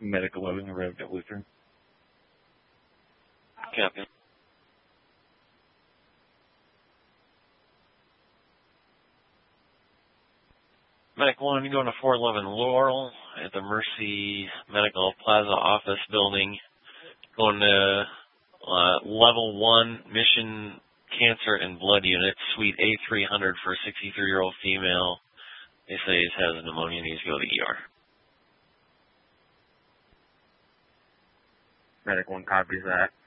Medic 11, arrived at Lutheran. Copy. Medic 1, going to 411 Laurel at the Mercy Medical Plaza office building. Going to level 1 Mission Cancer and Blood Unit, Suite A300 for a 63-year-old female. They say he has pneumonia and needs to go to the ER. Medic 1 copies that.